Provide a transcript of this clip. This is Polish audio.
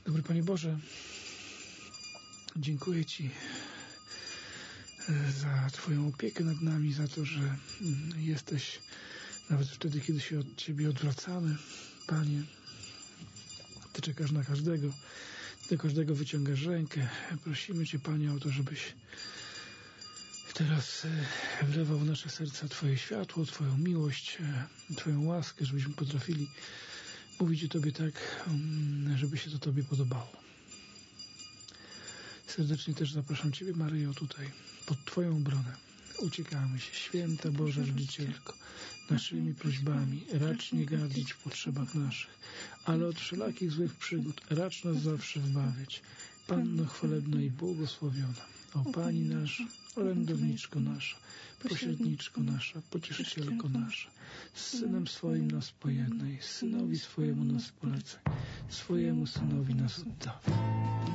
Dobry Panie Boże, dziękuję Ci za Twoją opiekę nad nami, za to, że jesteś nawet wtedy, kiedy się od Ciebie odwracamy. Panie, Ty czekasz na każdego, do każdego wyciągasz rękę. Prosimy Cię, Panie, o to, żebyś teraz wlewał w nasze serca Twoje światło, Twoją miłość, Twoją łaskę, żebyśmy potrafili mówić o Tobie tak, żeby się to Tobie podobało. Serdecznie też zapraszam Ciebie, Maryjo, tutaj, pod Twoją obronę. Uciekamy się, święta Boża Rodzicielko, naszymi prośbami, racz nie gardzić w potrzebach naszych, ale od wszelakich złych przygód racz nas zawsze zbawiać. Panno chwalebna i błogosławiona, o Pani nasza, orędowniczko nasza, pośredniczko nasza, pocieszycielko nasza, z Synem swoim nas pojednaj, Synowi swojemu nas polecaj, swojemu Synowi nas oddawaj.